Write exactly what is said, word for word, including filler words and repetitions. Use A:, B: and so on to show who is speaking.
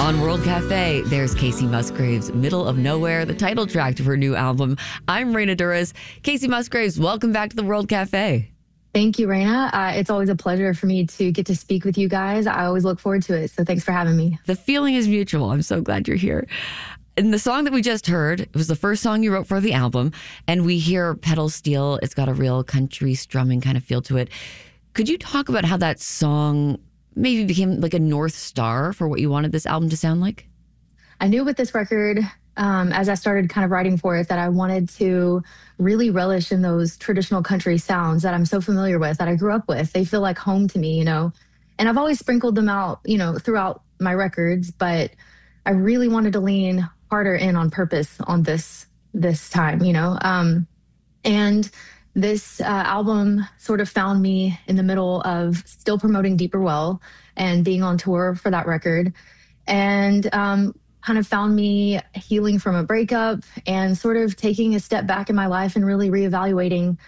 A: On World Cafe, there's Kacey Musgraves' Middle of Nowhere, the title track to her new album. I'm Raina Douris. Kacey Musgraves, welcome back to the World Cafe.
B: Thank you, Raina. Uh, it's always a pleasure for me to get to speak with you guys. I always look forward to it. So thanks for having me.
A: The feeling is mutual. I'm so glad you're here. And the song that we just heard, it was the first song you wrote for the album. And we hear pedal steel. It's got a real country strumming kind of feel to it. Could you talk about how that song maybe became like a North Star for what you wanted this album to sound like?
B: I knew with this record, um, as I started kind of writing for it, that I wanted to really relish in those traditional country sounds that I'm so familiar with, that I grew up with. They feel like home to me, you know, and I've always sprinkled them out, you know, throughout my records, but I really wanted to lean harder in on purpose on this, this time, you know, um, and This uh, album sort of found me in the middle of still promoting Deeper Well and being on tour for that record, and um, kind of found me healing from a breakup and sort of taking a step back in my life and really reevaluating